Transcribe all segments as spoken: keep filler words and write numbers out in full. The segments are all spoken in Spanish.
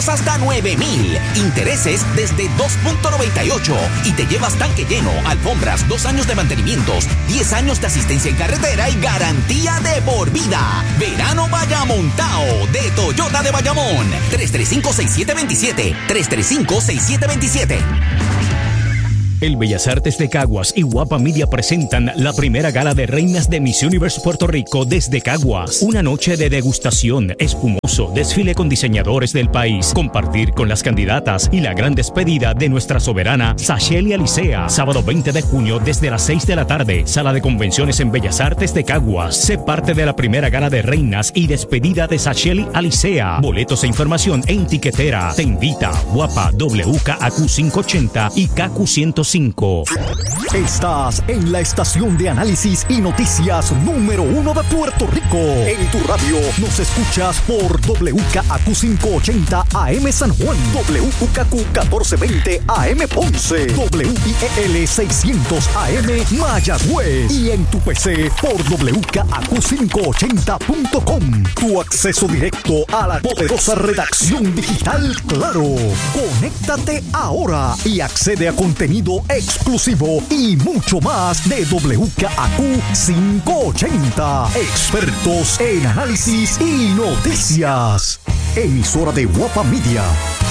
bonos hasta nueve mil, intereses desde dos punto noventa y ocho y te llevas tanque lleno, alfombras, dos años de mantenimientos, diez años de asistencia en carretera y garantía de por vida. Verano Bayamontao de Toyota de Bayamón. tres tres cinco, seis siete dos siete. tres tres cinco, seis siete dos siete. El Bellas Artes de Caguas y Guapa Media presentan la primera gala de reinas de Miss Universe Puerto Rico desde Caguas. Una noche de degustación, espumoso, desfile con diseñadores del país, compartir con las candidatas y la gran despedida de nuestra soberana Sasheli Alicea. Sábado veinte de junio desde las seis de la tarde, Sala de Convenciones en Bellas Artes de Caguas. Sé parte de la primera gala de reinas y despedida de Sasheli Alicea. Boletos e información en Tiquetera. Te invita Guapa, W K A Q quinientos ochenta y K Q ciento cinco. Estás en la estación de análisis y noticias número uno de Puerto Rico. En tu radio nos escuchas por W K A Q quinientos ochenta A M San Juan, W K Q catorce veinte A M Ponce, W I E L seiscientos A M Mayagüez y en tu P C por W K A Q quinientos ochenta punto com. Tu acceso directo a la poderosa redacción digital Claro. Conéctate ahora y accede a contenido exclusivo y mucho más de W K A Q quinientos ochenta. Expertos en análisis y noticias. Emisora de Guapa Media.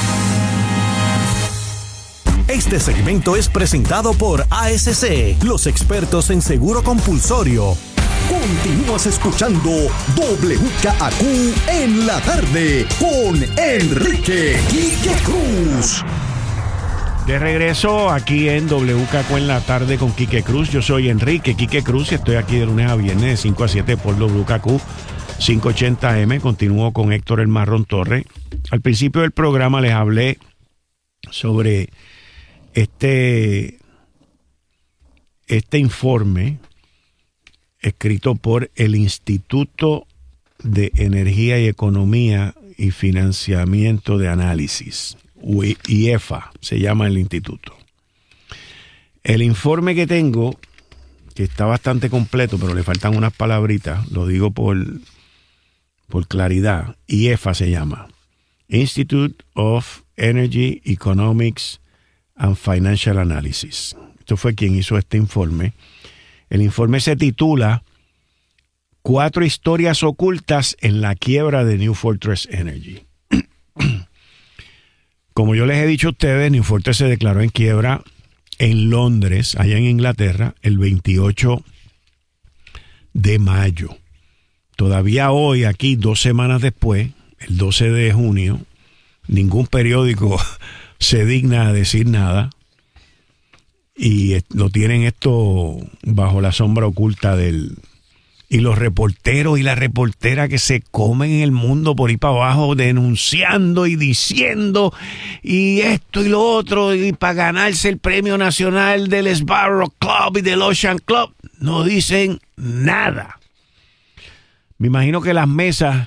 Este segmento es presentado por A S C, los expertos en seguro compulsorio. Continúas escuchando W K A Q en la tarde con Enrique Quique Cruz. De regreso aquí en W K Q en la tarde con Quique Cruz. Yo soy Enrique Quique Cruz y estoy aquí de lunes a viernes de cinco a siete por W K Q quinientos ochenta A M. Continúo con Héctor El Marrón Torres. Al principio del programa les hablé sobre este, este informe escrito por el Instituto de Energía y Economía y Financiamiento de Análisis, I E F A se llama el instituto. El informe que tengo, que está bastante completo, pero le faltan unas palabritas, lo digo por, por claridad, I E F A se llama Institute of Energy, Economics and Financial Analysis. Esto fue quien hizo este informe. El informe se titula Cuatro historias ocultas en la quiebra de New Fortress Energy. Como yo les he dicho a ustedes, New Fortress se declaró en quiebra en Londres, allá en Inglaterra, el veintiocho de mayo. Todavía hoy, aquí, dos semanas después, el doce de junio, ningún periódico se digna a decir nada. Y lo tienen esto bajo la sombra oculta del... Y los reporteros y la reportera que se comen en el mundo por ahí para abajo denunciando y diciendo y esto y lo otro y para ganarse el premio nacional del Sbarro Club y del Ocean Club, no dicen nada. Me imagino que las mesas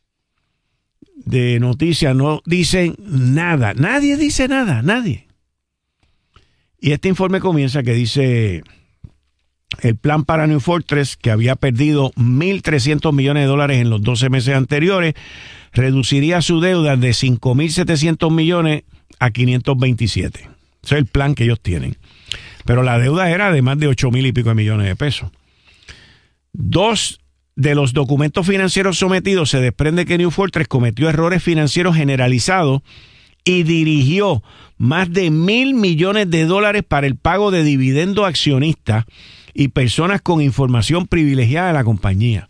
de noticias no dicen nada. Nadie dice nada, nadie. Y este informe comienza que dice... El plan para New Fortress, que había perdido mil trescientos millones de dólares en los doce meses anteriores, reduciría su deuda de cinco mil setecientos millones a quinientos veintisiete. Ese es el plan que ellos tienen. Pero la deuda era de más de ocho mil y pico de millones de pesos. Dos de los documentos financieros sometidos se desprende que New Fortress cometió errores financieros generalizados y dirigió más de mil millones de dólares para el pago de dividendos a accionistas y personas con información privilegiada de la compañía.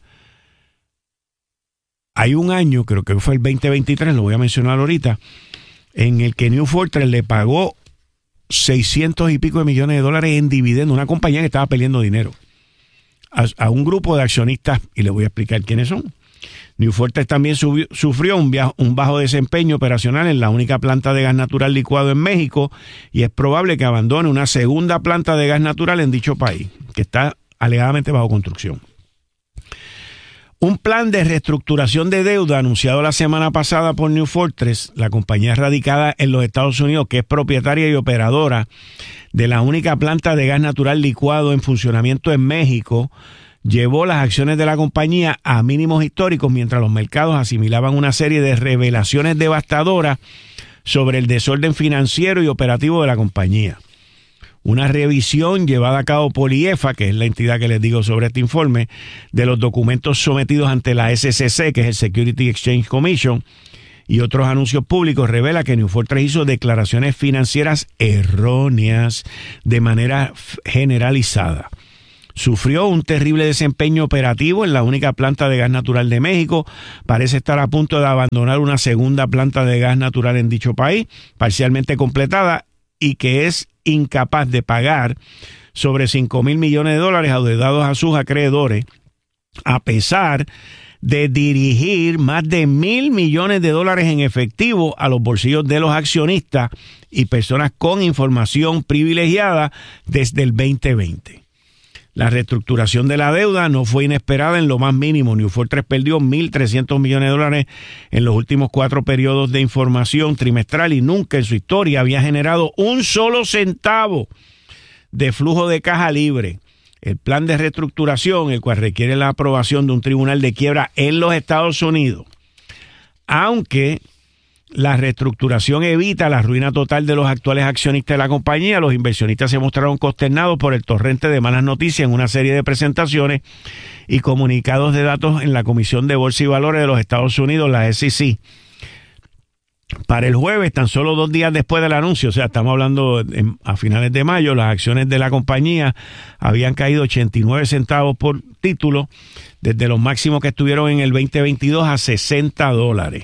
Hay un año, creo que fue el veinte veintitrés, lo voy a mencionar ahorita, en el que New Fortress le pagó seiscientos y pico de millones de dólares en dividendos, una compañía que estaba perdiendo dinero, a, a un grupo de accionistas, y les voy a explicar quiénes son. New Fortress también subió, sufrió un, via- un bajo desempeño operacional en la única planta de gas natural licuado en México y es probable que abandone una segunda planta de gas natural en dicho país, que está alegadamente bajo construcción. Un plan de reestructuración de deuda anunciado la semana pasada por New Fortress, la compañía radicada en los Estados Unidos, que es propietaria y operadora de la única planta de gas natural licuado en funcionamiento en México, llevó las acciones de la compañía a mínimos históricos mientras los mercados asimilaban una serie de revelaciones devastadoras sobre el desorden financiero y operativo de la compañía. Una revisión llevada a cabo por I E F A, que es la entidad que les digo sobre este informe, de los documentos sometidos ante la S E C, que es el Security Exchange Commission, y otros anuncios públicos, revela que New Fortress hizo declaraciones financieras erróneas de manera generalizada. Sufrió un terrible desempeño operativo en la única planta de gas natural de México. Parece estar a punto de abandonar una segunda planta de gas natural en dicho país, parcialmente completada, y que es incapaz de pagar sobre cinco mil millones de dólares adeudados a sus acreedores, a pesar de dirigir más de mil millones de dólares en efectivo a los bolsillos de los accionistas y personas con información privilegiada desde el veinte veinte. La reestructuración de la deuda no fue inesperada en lo más mínimo. New Fortress perdió mil trescientos millones de dólares en los últimos cuatro periodos de información trimestral y nunca en su historia había generado un solo centavo de flujo de caja libre. El plan de reestructuración, el cual requiere la aprobación de un tribunal de quiebra en los Estados Unidos, aunque la reestructuración evita la ruina total de los actuales accionistas de la compañía, los inversionistas se mostraron consternados por el torrente de malas noticias en una serie de presentaciones y comunicados de datos en la Comisión de Bolsa y Valores de los Estados Unidos, la S E C. Para el jueves, tan solo dos días después del anuncio, o sea, estamos hablando en, a finales de mayo, las acciones de la compañía habían caído ochenta y nueve centavos por título, desde los máximos que estuvieron en el veinte veintidós a sesenta dólares.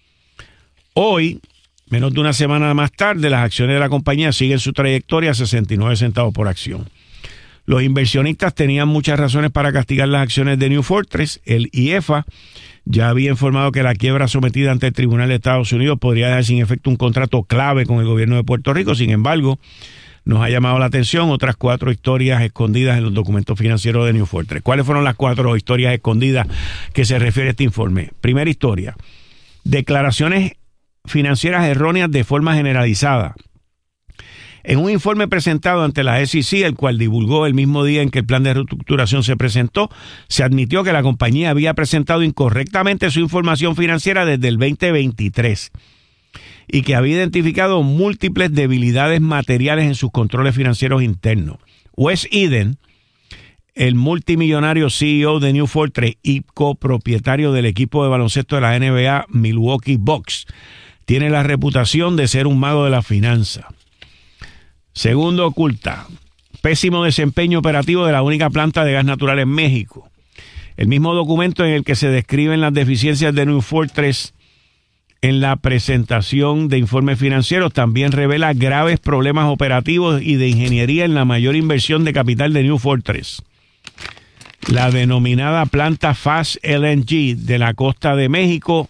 Hoy, menos de una semana más tarde, las acciones de la compañía siguen su trayectoria a sesenta y nueve centavos por acción. Los inversionistas tenían muchas razones para castigar las acciones de New Fortress. El I E F A ya había informado que la quiebra sometida ante el Tribunal de Estados Unidos podría dejar sin efecto un contrato clave con el gobierno de Puerto Rico. Sin embargo, nos ha llamado la atención otras cuatro historias escondidas en los documentos financieros de New Fortress. ¿Cuáles fueron las cuatro historias escondidas que se refiere a este informe? Primera historia: declaraciones financieras erróneas de forma generalizada. En un informe presentado ante la S E C, el cual divulgó el mismo día en que el plan de reestructuración se presentó, se admitió que la compañía había presentado incorrectamente su información financiera desde el veinte veintitrés y que había identificado múltiples debilidades materiales en sus controles financieros internos. Wes Eden, el multimillonario C E O de New Fortress y copropietario del equipo de baloncesto de la N B A Milwaukee Bucks, tiene la reputación de ser un mago de la finanza. Segundo, oculta pésimo desempeño operativo de la única planta de gas natural en México. El mismo documento en el que se describen las deficiencias de New Fortress en la presentación de informes financieros también revela graves problemas operativos y de ingeniería en la mayor inversión de capital de New Fortress, la denominada planta Fast L N G de la costa de México,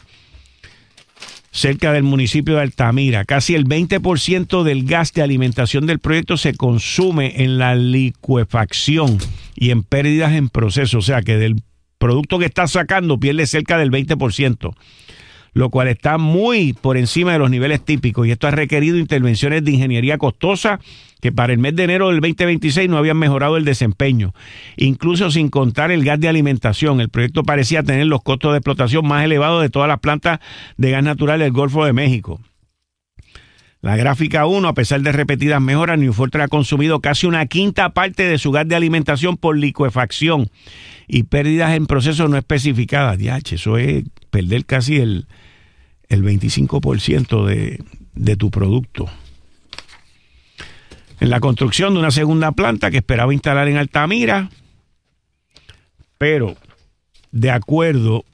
cerca del municipio de Altamira. Casi el veinte por ciento del gas de alimentación del proyecto se consume en la licuefacción y en pérdidas en proceso. O sea que del producto que está sacando pierde cerca del veinte por ciento, lo cual está muy por encima de los niveles típicos. Y esto ha requerido intervenciones de ingeniería costosa que para el mes de enero del veinte veintiséis no habían mejorado el desempeño. Incluso sin contar el gas de alimentación, el proyecto parecía tener los costos de explotación más elevados de todas las plantas de gas natural del Golfo de México. La gráfica uno, a pesar de repetidas mejoras, New Fortress ha consumido casi una quinta parte de su gas de alimentación por licuefacción y pérdidas en proceso no especificadas. Diache, eso es perder casi el, el veinticinco por ciento de, de tu producto. En la construcción de una segunda planta que esperaba instalar en Altamira, pero de acuerdo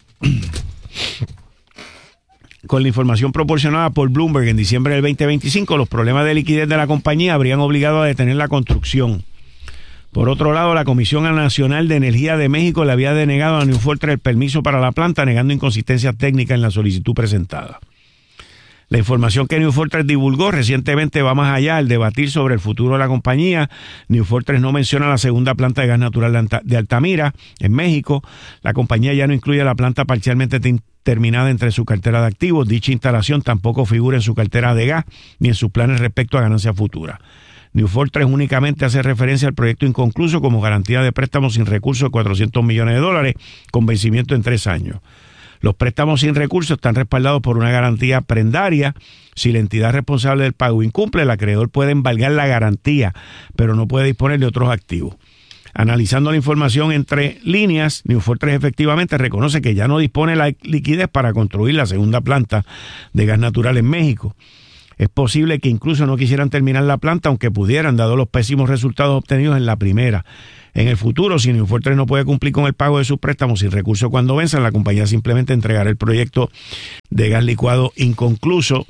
con la información proporcionada por Bloomberg en diciembre del veinte veinticinco, los problemas de liquidez de la compañía habrían obligado a detener la construcción. Por otro lado, la Comisión Nacional de Energía de México le había denegado a New Fortress el permiso para la planta, negando inconsistencias técnicas en la solicitud presentada. La información que New Fortress divulgó recientemente va más allá al debatir sobre el futuro de la compañía. New Fortress no menciona la segunda planta de gas natural de Altamira, en México. La compañía ya no incluye la planta parcialmente terminada entre su cartera de activos. Dicha instalación tampoco figura en su cartera de gas ni en sus planes respecto a ganancias futuras. New Fortress únicamente hace referencia al proyecto inconcluso como garantía de préstamos sin recursos de cuatrocientos millones de dólares con vencimiento en tres años. Los préstamos sin recursos están respaldados por una garantía prendaria. Si la entidad responsable del pago incumple, el acreedor puede embargar la garantía, pero no puede disponer de otros activos. Analizando la información entre líneas, New Fortress efectivamente reconoce que ya no dispone la liquidez para construir la segunda planta de gas natural en México. Es posible que incluso no quisieran terminar la planta, aunque pudieran, dado los pésimos resultados obtenidos en la primera. En el futuro, si New Fortress no puede cumplir con el pago de sus préstamos sin recursos cuando venzan, la compañía simplemente entregará el proyecto de gas licuado inconcluso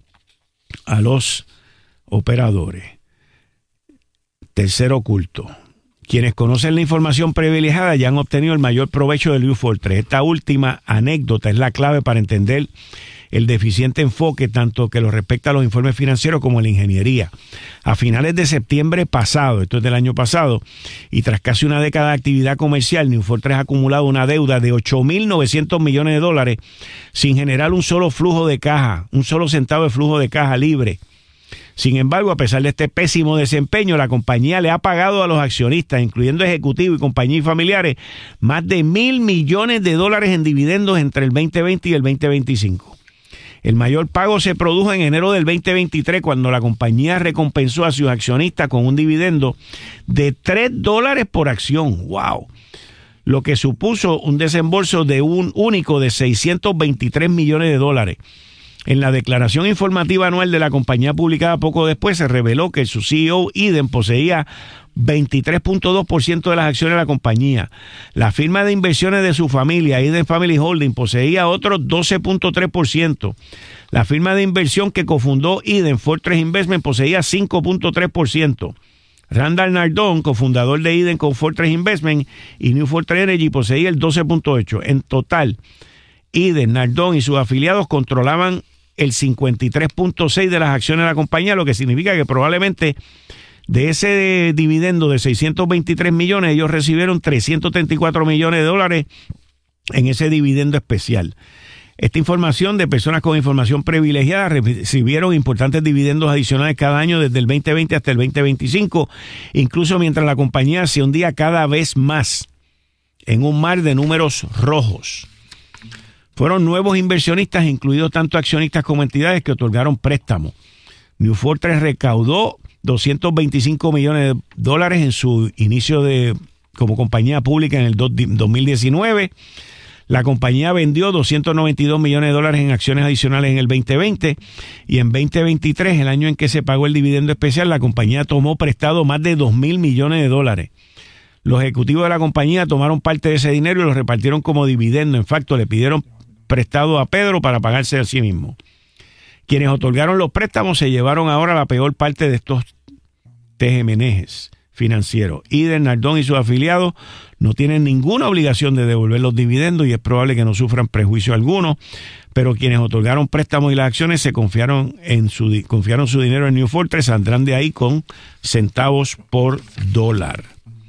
a los operadores. Tercer oculto. Quienes conocen la información privilegiada ya han obtenido el mayor provecho del New Fortress. Esta última anécdota es la clave para entender el deficiente enfoque tanto que lo respecta a los informes financieros como a la ingeniería. A finales de septiembre pasado, esto es del año pasado, y tras casi una década de actividad comercial, New Fortress ha acumulado una deuda de ocho mil novecientos millones de dólares sin generar un solo flujo de caja, un solo centavo de flujo de caja libre. Sin embargo, a pesar de este pésimo desempeño, la compañía le ha pagado a los accionistas, incluyendo ejecutivos y compañías familiares, más de mil millones de dólares en dividendos entre el veinte veinte y el veinte veinticinco. El mayor pago se produjo en enero del veinte veintitrés, cuando la compañía recompensó a sus accionistas con un dividendo de tres dólares por acción. ¡Wow! Lo que supuso un desembolso de un único de seiscientos veintitrés millones de dólares. En la declaración informativa anual de la compañía publicada poco después, se reveló que su C E O, Eden, poseía veintitrés punto dos por ciento de las acciones de la compañía. La firma de inversiones de su familia, Eden Family Holding, poseía otro doce punto tres por ciento. La firma de inversión que cofundó Eden, Fortress Investment, poseía cinco punto tres por ciento. Randall Nardone, cofundador de Eden con Fortress Investment y New Fortress Energy, poseía el doce punto ocho por ciento. En total, Eden, Nardone y sus afiliados controlaban el cincuenta y tres punto seis por ciento de las acciones de la compañía, lo que significa que probablemente de ese dividendo de seiscientos veintitrés millones, ellos recibieron trescientos treinta y cuatro millones de dólares en ese dividendo especial. Esta información de personas con información privilegiada recibieron importantes dividendos adicionales cada año desde el veinte veinte hasta el veinte veinticinco, incluso mientras la compañía se hundía cada vez más en un mar de números rojos. Fueron nuevos inversionistas, incluidos tanto accionistas como entidades, que otorgaron préstamos. New Fortress recaudó doscientos veinticinco millones de dólares en su inicio de como compañía pública en el dos mil diecinueve. La compañía vendió doscientos noventa y dos millones de dólares en acciones adicionales en el veinte veinte, y en veinte veintitrés, el año en que se pagó el dividendo especial, la compañía tomó prestado más de dos mil millones de dólares. Los ejecutivos de la compañía tomaron parte de ese dinero y lo repartieron como dividendo. En facto, le pidieron prestado a Pedro para pagarse a sí mismo. Quienes otorgaron los préstamos se llevaron ahora la peor parte de estos tejemenejes financieros. Eden, Nardone y sus afiliados no tienen ninguna obligación de devolver los dividendos y es probable que no sufran prejuicio alguno, pero quienes otorgaron préstamos y las acciones se confiaron en su confiaron su dinero en New Fortress, saldrán de ahí con centavos por dólar.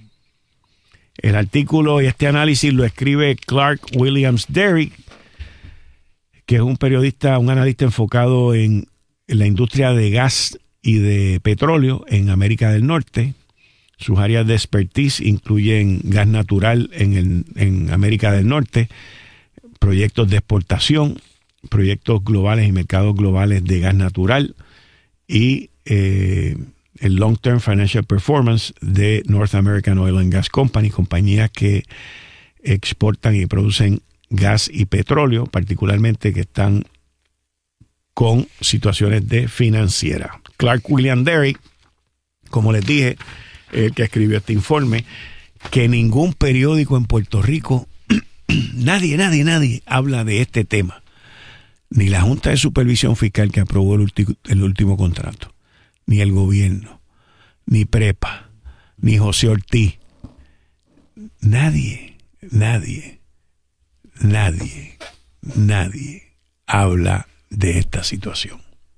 El artículo y este análisis lo escribe Clark Williams Derrick, que es un periodista, un analista enfocado en, en la industria de gas y de petróleo en América del Norte. Sus áreas de expertise incluyen gas natural en, el, en América del Norte, proyectos de exportación, proyectos globales y mercados globales de gas natural y eh, el Long Term Financial Performance de North American Oil and Gas Company, compañías que exportan y producen gas y petróleo, particularmente que están con situaciones de financiera. Clark William Derrick, como les dije, el que escribió este informe, que ningún periódico en Puerto Rico, nadie, nadie, nadie habla de este tema. Ni la Junta de Supervisión Fiscal que aprobó el, ulti- el último contrato, ni el gobierno, ni Prepa, ni José Ortiz. Nadie, nadie. Nadie, nadie habla de esta situación.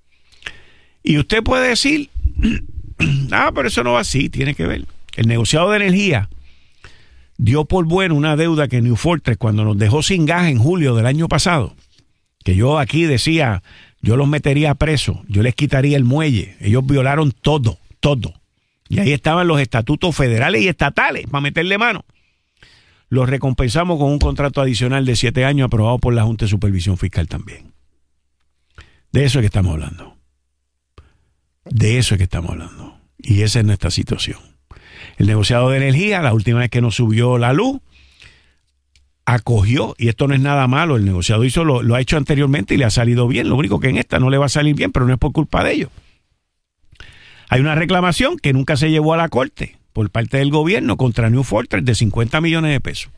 Y usted puede decir, ah, pero eso no va así, tiene que ver. El negociado de energía dio por bueno una deuda que New Fortress, cuando nos dejó sin gas en julio del año pasado, que yo aquí decía, yo los metería presos, yo les quitaría el muelle, ellos violaron todo, todo. Y ahí estaban los estatutos federales y estatales para meterle mano. Los recompensamos con un contrato adicional de siete años aprobado por la Junta de Supervisión Fiscal también. De eso es que estamos hablando. De eso es que estamos hablando. Y esa es nuestra situación. El negociado de energía, la última vez que nos subió la luz, acogió, y esto no es nada malo, el negociado hizo lo, lo ha hecho anteriormente y le ha salido bien. Lo único que en esta no le va a salir bien, pero no es por culpa de ellos. Hay una reclamación que nunca se llevó a la corte por parte del gobierno contra New Fortress de cincuenta millones de pesos.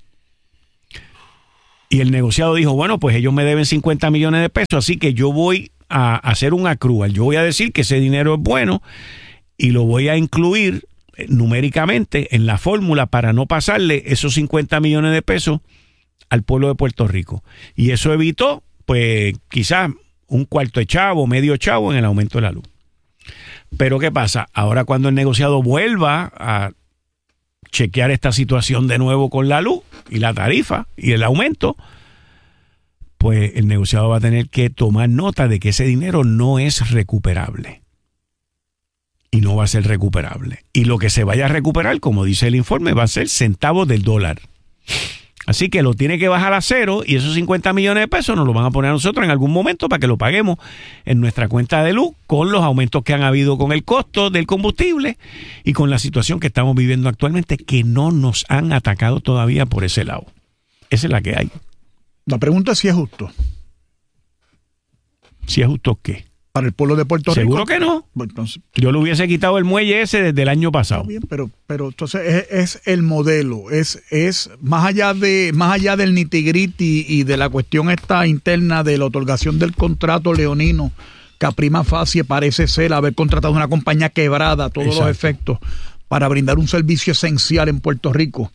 Y el negociado dijo, bueno, pues ellos me deben cincuenta millones de pesos, así que yo voy a hacer un accrual. Yo voy a decir que ese dinero es bueno y lo voy a incluir numéricamente en la fórmula para no pasarle esos cincuenta millones de pesos al pueblo de Puerto Rico. Y eso evitó, pues, quizás un cuarto de chavo, medio chavo en el aumento de la luz. Pero ¿qué pasa? Ahora cuando el negociado vuelva a chequear esta situación de nuevo con la luz y la tarifa y el aumento, pues el negociado va a tener que tomar nota de que ese dinero no es recuperable. Y no va a ser recuperable. Y lo que se vaya a recuperar, como dice el informe, va a ser centavos del dólar. Así que lo tiene que bajar a cero y esos cincuenta millones de pesos nos lo van a poner a nosotros en algún momento para que lo paguemos en nuestra cuenta de luz con los aumentos que han habido con el costo del combustible y con la situación que estamos viviendo actualmente, que no nos han atacado todavía por ese lado. Esa es la que hay. La pregunta es si es justo. ¿Si es justo qué? Para el pueblo de Puerto Rico. Seguro que no. Bueno, entonces, yo le hubiese quitado el muelle ese desde el año pasado. Bien, pero, pero entonces es, es el modelo, es, es más allá de, más allá del nitty-gritty y de la cuestión esta interna de la otorgación del contrato leonino, que a prima facie parece ser haber contratado una compañía quebrada a todos Exacto. los efectos para brindar un servicio esencial en Puerto Rico.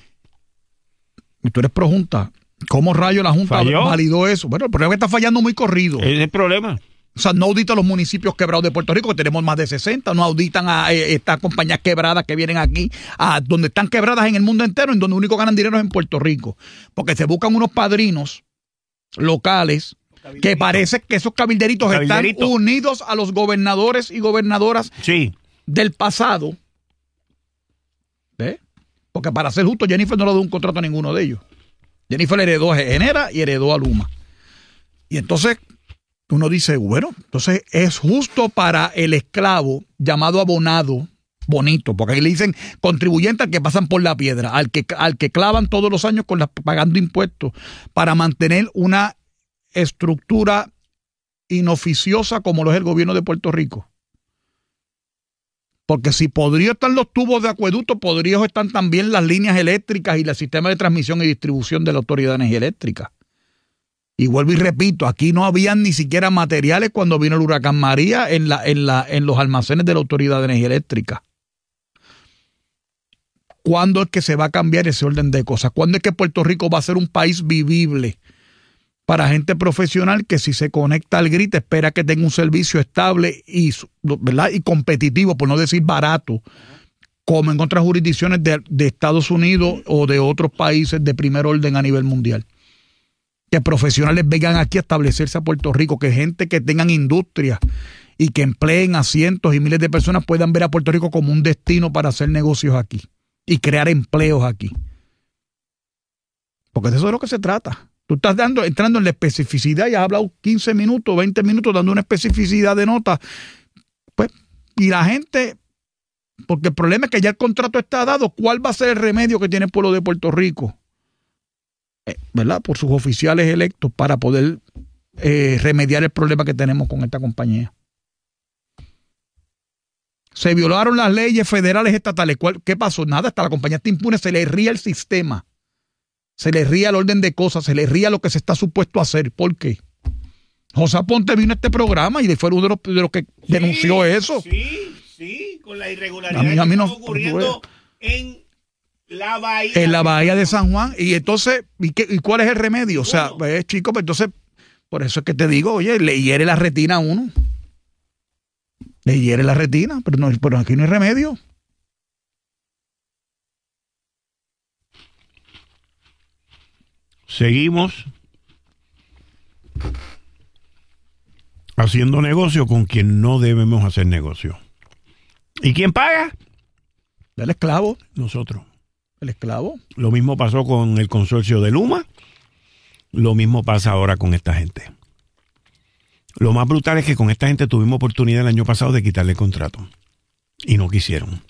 Y tú eres pro Junta. ¿Cómo rayo la Junta ¿Falló? validó eso? Bueno, el problema es que está fallando muy corrido. Ese es el problema. O sea, no audita a los municipios quebrados de Puerto Rico, que tenemos más de sesenta, no auditan a eh, estas compañías quebradas que vienen aquí, a donde están quebradas en el mundo entero, en donde único ganan dinero es en Puerto Rico. Porque se buscan unos padrinos locales que parece que esos cabilderitos están unidos a los gobernadores y gobernadoras sí. del pasado. ¿Ves? Porque para ser justo, Jennifer no le dio un contrato a ninguno de ellos. Jennifer heredó a Genera y heredó a Luma. Y entonces uno dice, bueno, entonces es justo para el esclavo llamado abonado, bonito, porque ahí le dicen contribuyente al que pasan por la piedra, al que, al que clavan todos los años con las, pagando impuestos para mantener una estructura inoficiosa como lo es el gobierno de Puerto Rico. Porque si podrían estar los tubos de acueducto, podrían estar también las líneas eléctricas y el sistema de transmisión y distribución de la Autoridad de Energía Eléctrica. Y vuelvo y repito, aquí no habían ni siquiera materiales cuando vino el huracán María en, la, en, la, en los almacenes de la Autoridad de Energía Eléctrica. ¿Cuándo es que se va a cambiar ese orden de cosas? ¿Cuándo es que Puerto Rico va a ser un país vivible para gente profesional que si se conecta al grid espera que tenga un servicio estable y, ¿verdad? y competitivo, por no decir barato, como en otras jurisdicciones de, de Estados Unidos o de otros países de primer orden a nivel mundial? Que profesionales vengan aquí a establecerse a Puerto Rico, que gente que tengan industria y que empleen a cientos y miles de personas puedan ver a Puerto Rico como un destino para hacer negocios aquí y crear empleos aquí. Porque de eso es lo que se trata. Tú estás dando, entrando en la especificidad y has hablado quince minutos, veinte minutos dando una especificidad de nota. Pues, y la gente, porque el problema es que ya el contrato está dado, ¿cuál va a ser el remedio que tiene el pueblo de Puerto Rico? ¿Verdad? Por sus oficiales electos para poder eh, remediar el problema que tenemos con esta compañía. Se violaron las leyes federales estatales. ¿Qué pasó? Nada, hasta la compañía está impune, se le ría el sistema, se le ría el orden de cosas, se le ría lo que se está supuesto a hacer. ¿Por qué? José Aponte vino a este programa y fue uno de los, de los que sí, denunció eso. Sí, sí, con la irregularidad a mí, a mí que no, está ocurriendo en la bahía. En la bahía de San Juan. Y entonces, ¿y, qué, y cuál es el remedio? O sea, pues, chico, pues entonces, por eso es que te digo, oye, le hiere la retina a uno. Le hiere la retina, pero, no, pero aquí no hay remedio. Seguimos haciendo negocio con quien no debemos hacer negocio. ¿Y quién paga? Del esclavo. Nosotros. El esclavo. Lo mismo pasó con el consorcio de Luma. Lo mismo pasa ahora con esta gente. Lo más brutal es que con esta gente tuvimos oportunidad el año pasado de quitarle el contrato. Y no quisieron.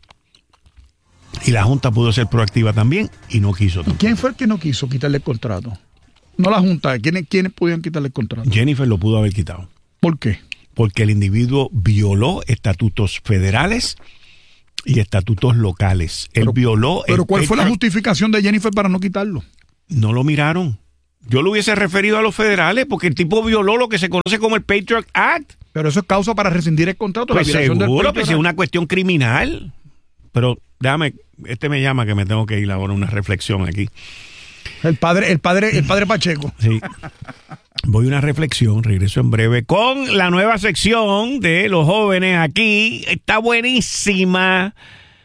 Y la Junta pudo ser proactiva también y no quiso tampoco. ¿Quién fue el que no quiso quitarle el contrato? No la Junta. ¿Quiénes, quiénes pudieron quitarle el contrato? Jennifer lo pudo haber quitado. ¿Por qué? Porque el individuo violó estatutos federales y estatutos locales. Él Pero, violó... ¿Pero el cuál fue la Patriot- justificación de Jennifer para no quitarlo? No lo miraron. Yo lo hubiese referido a los federales porque el tipo violó lo que se conoce como el Patriot Act. Pero eso es causa para rescindir el contrato. Pues la violación del seguro, Patriot pues es Act. una cuestión criminal. Pero déjame, este me llama que me tengo que ir ahora a una reflexión aquí. El padre, el padre, el padre Pacheco. Sí. Voy a una reflexión, regreso en breve con la nueva sección de los jóvenes aquí. Está buenísima.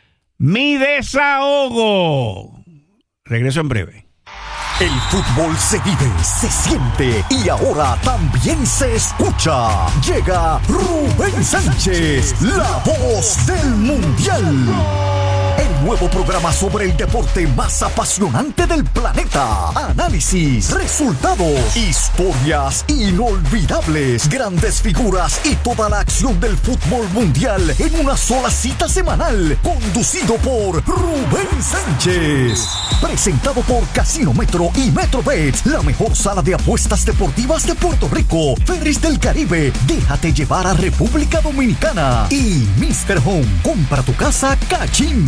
Mi desahogo. Regreso en breve. El fútbol se vive, se siente y ahora también se escucha. Llega Rubén Sánchez, la voz del Mundial. El nuevo programa sobre el deporte más apasionante del planeta. Análisis, resultados, historias inolvidables, grandes figuras y toda la acción del fútbol mundial en una sola cita semanal. Conducido por Rubén Sánchez. Presentado por Casino Metro y MetroBet, la mejor sala de apuestas deportivas de Puerto Rico. Ferris del Caribe, déjate llevar a República Dominicana. Y mister Home, compra tu casa Cachín.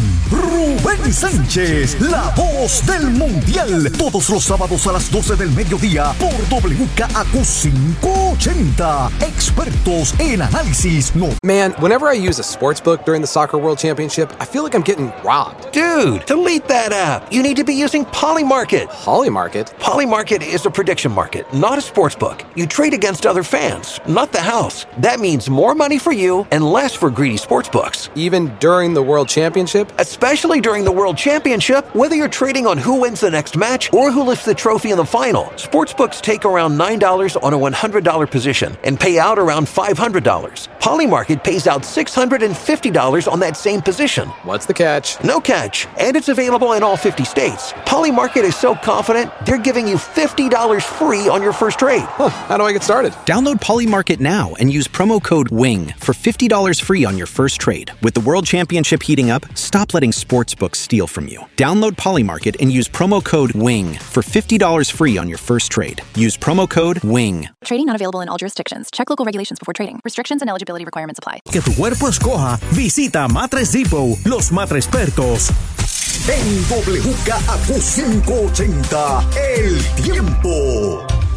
Rubén Sánchez, la voz del Mundial. Todos los sábados a las doce del mediodía por W K A Q cinco ochenta. Expertos en análisis. No. Man, whenever I use a sportsbook during the Soccer World Championship, I feel like I'm getting robbed. Dude, delete that app. You need to be using Polymarket. Polymarket? Polymarket is a prediction market, not a sportsbook. You trade against other fans, not the house. That means more money for you and less for greedy sportsbooks. Even during the World Championship? Especially during the World Championship, whether you're trading on who wins the next match or who lifts the trophy in the final, sportsbooks take around nine dollars on a one hundred dollars position and pay out around five hundred dollars. Polymarket pays out six hundred fifty dollars on that same position. What's the catch? No catch. And it's available in all fifty states. Polymarket is so confident, they're giving you fifty dollars free on your first trade. Huh, how do I get started? Download Polymarket now and use promo code WING for fifty dollars free on your first trade. With the World Championship heating up, stop letting sportsbooks steal from you. Download Polymarket and use promo code WING for fifty dollars free on your first trade. Use promo code WING. Trading not available in all jurisdictions. Check local regulations before trading. Restrictions and eligibility requirements apply. Que tu cuerpo escoja. Visita Mattress Depot, los matrespertos. En W K A Q cinco ochenta, el tiempo.